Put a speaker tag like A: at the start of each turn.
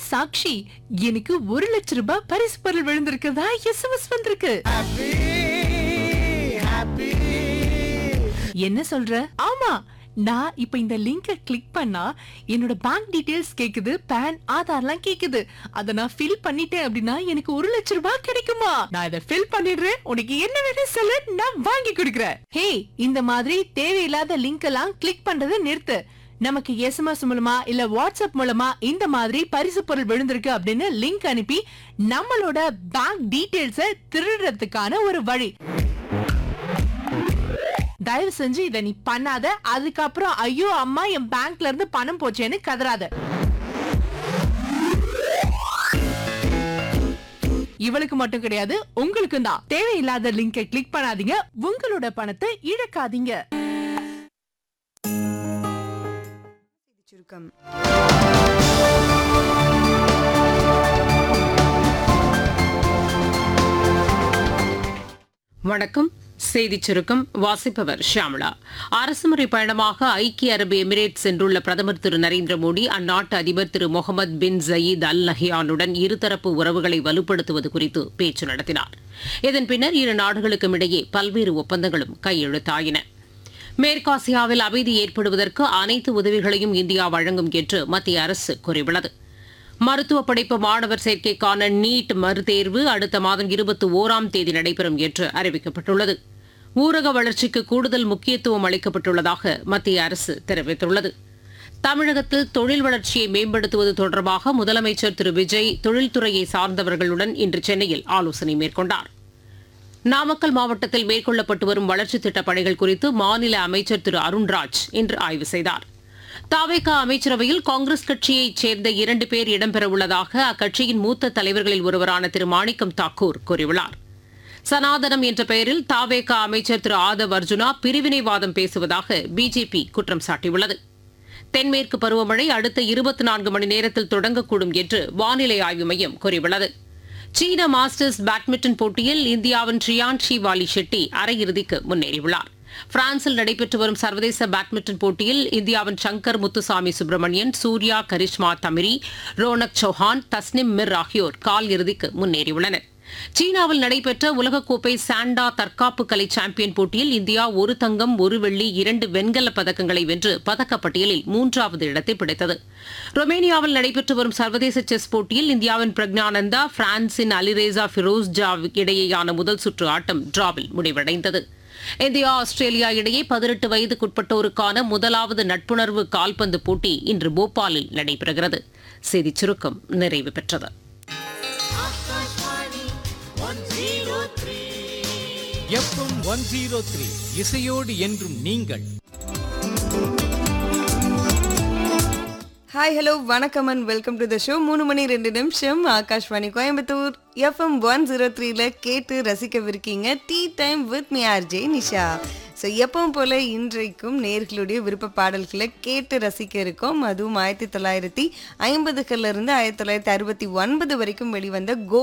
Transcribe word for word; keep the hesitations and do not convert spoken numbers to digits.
A: சாக்ஷி, எனக்கு ஒரு லட்சம் ரூபாய் பரிசு பொருள் விழுந்திருக்குதா எஸ்எம்எஸ் வந்திருக்கு. என்ன சொல்ற? ஆமா, நான் இப்ப இந்த லிங்கை கிளிக் பண்ணா என்னோட பேங்க் டீடைல்ஸ் கேக்குது, பான், ஆதார்லாம் கேக்குது. அத நான் ஃபில் பண்ணிட்டேன் அப்படின்னா எனக்கு ஒரு லட்சம் ரூபாய் கிடைக்குமா? நான் இத ஃபில் பண்ணிடுறேன், உனக்கு என்ன வேணும் சொல்லு, நான் வாங்கி கொடுக்கறேன். ஹே, இந்த மாதிரி தேவையில்லாத லிங்க் எல்லாம் கிளிக் பண்றதை நிறுத்து. நமக்கு எஸ்எம்எஸ் மூலமா இல்ல வாட்ஸ்அப் மூலமா இந்த மாதிரி பரிசு பொருள் விழுந்திருக்கு அப்படின்னு லிங்க் அனுப்பி நம்மளோட பேங்க் டீடைல்ஸ திருடுறதுக்கான ஒரு வழி. தயவு செஞ்சு இத நீ பண்ணாத. அதுக்கப்புறம் ஐயோ அம்மா என் பேங்க்ல இருந்து பணம் போச்சேன்னு கதறாத. இவளுக்கு மட்டும் கிடையாது, உங்களுக்கும் தான். தேவையில்லாத லிங்கை கிளிக் பண்ணாதீங்க, உங்களோட பணத்தை இழக்காதீங்க.
B: சுருக்கம்.
C: வணக்கம். செய்திச் சுருக்கம் வாசிப்பவர் ஷியாமளா. அரசுமுறை பயணமாக ஐக்கிய அரபு எமிரேட் சென்றுள்ள பிரதமர் திரு நரேந்திர மோடி அந்நாட்டு அதிபர் திரு முகமது பின் ஜயீத் அல் நஹ்யானுடன் இருதரப்பு உறவுகளை வலுப்படுத்துவது குறித்து பேச்சு நடத்தினார். இதன் பின்னர் இரு நாடுகளுக்கும் இடையே பல்வேறு ஒப்பந்தங்களும் கையெழுத்தாயின. மேற்காசியாவில் அமைதி ஏற்படுவதற்கு அனைத்து உதவிகளையும் இந்தியா வழங்கும் என்று மத்திய அரசு கூறியுள்ளது. மருத்துவ படிப்பு மாணவர் சேர்க்கைக்கான நீட் மறுதேர்வு அடுத்த மாதம் இருபத்தி ஓராம் தேதி நடைபெறும் என்று அறிவிக்கப்பட்டுள்ளது. ஊரக வளர்ச்சிக்கு கூடுதல் முக்கியத்துவம் அளிக்கப்பட்டுள்ளதாக மத்திய அரசு தெரிவித்துள்ளது. தமிழகத்தில் தொழில் வளர்ச்சியை மேம்படுத்துவது தொடர்பாக முதலமைச்சர் திரு விஜய் தொழில்துறையை சார்ந்தவர்களுடன் இன்று சென்னையில் ஆலோசனை மேற்கொண்டார். நாமக்கல் மாவட்டத்தில் மேற்கொள்ளப்பட்டு வரும் வளர்ச்சித் திட்டப் பணிகள் குறித்து மாநில அமைச்சர் திரு அருண்ராஜ் இன்று ஆய்வு செய்தார். தவேக அமைச்சரவையில் காங்கிரஸ் கட்சியைச் சேர்ந்த இரண்டு பேர் இடம்பெறவுள்ளதாக அக்கட்சியின் மூத்த தலைவர்களில் ஒருவரான திரு மாணிக்கம் தாக்கூர் கூறியுள்ளார். சனாதனம் என்ற பெயரில் தவேக அமைச்சர் திரு ஆதவ் அர்ஜுனா பிரிவினைவாதம் பேசுவதாக பிஜேபி குற்றம் சாட்டியுள்ளது. தென்மேற்கு பருவமழை அடுத்த இருபத்தி நான்கு மணி நேரத்தில் தொடங்கக்கூடும் என்று வானிலை ஆய்வு மையம் கூறியுள்ளது. சீன மாஸ்டர்ஸ் பேட்மிண்டன் போட்டியில் இந்தியாவின் ட்ரியான்ஷி வாலி ஷெட்டி அரையிறுதிக்கு முன்னேறியுள்ளார். பிரான்சில் நடைபெற்று வரும் சர்வதேச பேட்மிண்டன் போட்டியில் இந்தியாவின் சங்கர் முத்துசாமி சுப்பிரமணியன், சூர்யா, கரிஷ்மா தமிரி, ரோனக் சௌஹான், தஸ்னிம் மிர் ஆகியோர் கால் இறுதிக்கு முன்னேறியுள்ளனர். சீனாவில் நடைபெற்ற உலகக்கோப்பை சாண்டா தற்காப்பு கலை சாம்பியன் போட்டியில் இந்தியா ஒரு தங்கம், ஒரு வெள்ளி, இரண்டு வெண்கலப் பதக்கங்களை வென்று பதக்கப்பட்டியலில் மூன்றாவது இடத்தை பிடித்தது. ரொமேனியாவில் நடைபெற்று வரும் சர்வதேச செஸ் போட்டியில் இந்தியாவின் பிரக்ஞானந்தா, பிரான்சின் அலிரேசா ஃபிரோஸ்ஜா இடையேயான முதல் சுற்று ஆட்டம் டிராவில் முடிவடைந்தது. இந்தியா ஆஸ்திரேலியா இடையே பதினெட்டு வயதுக்குட்பட்டோருக்கான முதலாவது நட்புணர்வு கால்பந்து போட்டி இன்று போபாலில் நடைபெறுகிறது. செய்திச் சுருக்கம் நிறைவு பெற்றது.
D: எஃப்எம் ஒன் ஜீரோ த்ரீ இசையோடு என்றும் நீங்கள்.
B: ஹாய், ஹலோ, வணக்கம் and welcome to the show. மூணு மணி ரெண்டு நிமிஷம் Akashvani Coimbatore FM one zero த்ரீல கேட்டு ரசிக்கவிருக்கீங்க tea time with me RJ Nisha. So எப்பவும் போல இன்றைக்கும் நேர்களுடைய விருப்ப பாடல்களை கேட்டு ரசிக்க இருக்கோம். அதுவும் ஆயிரத்தி தொள்ளாயிரத்தி ஐம்பதுகள்ல இருந்து ஆயிரத்தி தொள்ளாயிரத்தி அறுபத்தி ஒன்பது வரைக்கும் வெளிவந்த கோ